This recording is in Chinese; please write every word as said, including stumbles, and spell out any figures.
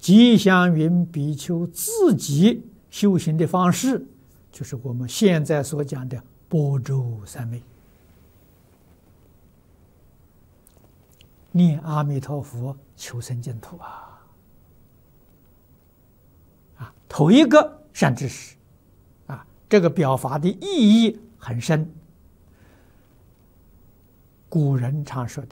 吉祥云比丘自己修行的方式，就是我们现在所讲的般舟三昧。念阿弥陀佛，求生净土啊！啊，头一个善知识，啊，这个表法的意义很深。古人常说的